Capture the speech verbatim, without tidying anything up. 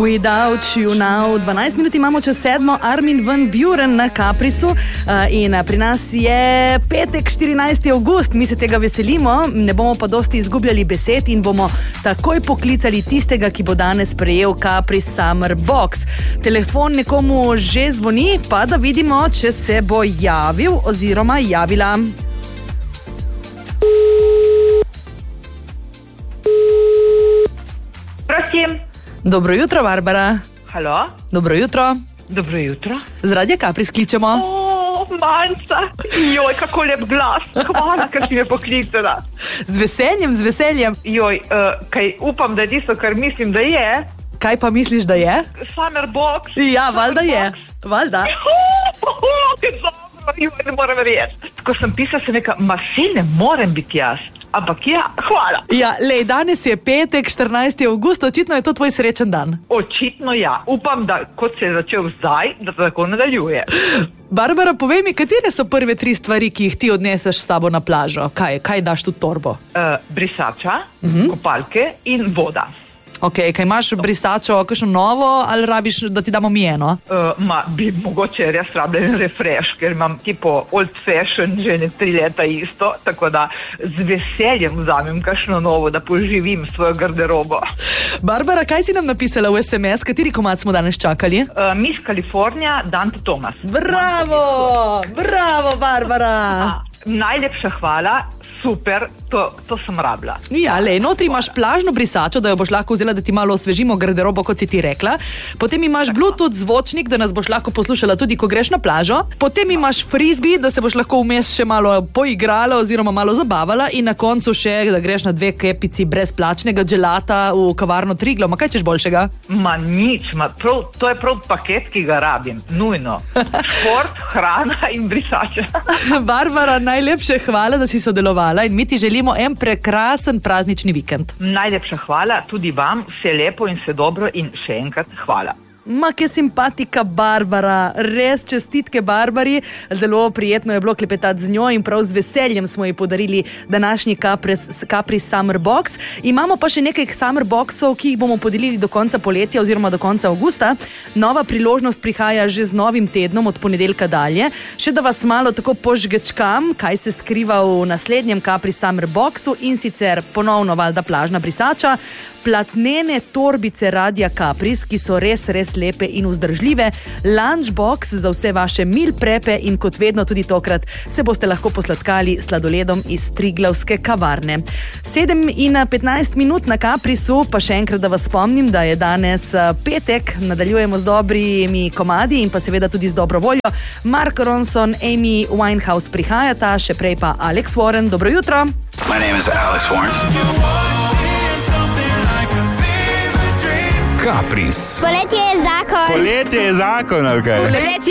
Without You Now. dvanajst minut imamo čez sedmo, Armin van Buuren na Caprisu uh, in pri nas je petek, štirinajsti avgust. Mi se tega veselimo, ne bomo pa dosti izgubljali besed in bomo takoj poklicali tistega, ki bo danes prejel Capris Summer Box. Telefon nekomu že zvoni, pa da vidimo, če se bo javil oziroma javila. Prosim. Dobro jutro, Barbara. Halo. Dobro jutro. Dobro jutro. Z Radia Capris kličemo. O, Manca. Joj, kako lep glas. Hvala, ker si me poklicala. Z veseljem, z veseljem. Joj, uh, kaj upam, da je tisto, kar mislim, da je. Kaj pa misliš, da je? Summer Box. Ja, valjda je. Valjda. Joj, ne morem verjeti. Ko sem pisala, sem rekla, ma se ne morem biti jaz. Ampak ja, hvala. Ja, lej, danes je petek, štirinajsti avgust, očitno je to tvoj srečen dan. Očitno ja. Upam, da kot se je začel zdaj, da to tako nadaljuje. Barbara, povej mi, katere so prve tri stvari, ki jih ti odneseš s sabo na plažo? Kaj, kaj daš tu torbo? Uh, brisača, uh-huh. kopalke in voda. Ok, kaj imaš brisačo, kakšno novo ali rabiš, da ti damo mi eno? Uh, ma, bi mogoče res rabljen refresh, ker imam tipo old fashion že ne tri leta isto, tako da z veseljem vzamem kakšno novo, da poživim svojo garderobo. Barbara, kaj si nam napisala v es em es? Kateri komad smo danes čakali? Uh, Miss California, Dante Thomas. Bravo, bravo, Barbara. A, najlepša hvala. Super, to, to sem rabila. Ja, lej, notri imaš plažno brisačo, da jo boš lahko vzela, da ti malo osvežimo garderobo, kot si ti rekla. Potem imaš Bluetooth zvočnik, da nas boš lahko poslušala tudi, ko greš na plažo. Potem imaš frisbee, da se boš lahko vmes še malo poigrala oziroma malo zabavala. In na koncu še, da greš na dve kepici brezplačnega gelata v kavarno Triglav. Ma kaj češ boljšega? Ma nič, ma prav, to je prav paket, ki ga rabim. Nujno. Šport, hrana in brisača. Barbara, najlepše hvala, da si sodelovala. In mi ti želimo en prekrasen praznični vikend. Najlepša hvala tudi vam, vse lepo in vse dobro in še enkrat hvala. Ma, kje simpatika Barbara, res čestitke Barbari, zelo prijetno je bilo klepetati z njo in prav z veseljem smo ji podarili današnji Capris, Capris Summer Box. Imamo pa še nekaj Summer Boxov, ki jih bomo podelili do konca poletja oziroma do konca avgusta. Nova priložnost prihaja že z novim tednom od ponedeljka dalje. Še da vas malo tako požgečkam, kaj se skriva v naslednjem Capris Summer Boxu in sicer ponovno valjda plažna brisača, platnene torbice Radia Capris, ki so res, res lepe in vzdržljive, lunchbox za vse vaše meal prepe in kot vedno tudi tokrat se boste lahko posladkali sladoledom iz Triglavske kavarne. sedem in petnajst minut na Caprisu, pa še enkrat, da vas spomnim, da je danes petek, nadaljujemo z dobrimi komadi in pa seveda tudi z dobro voljo. Mark Ronson, Amy Winehouse prihajata, še prej pa Alex Warren. Dobro jutro. My name is Alex Warren. Capris. Poletje je zakon. Poletje je zakon, ali kaj? Poletje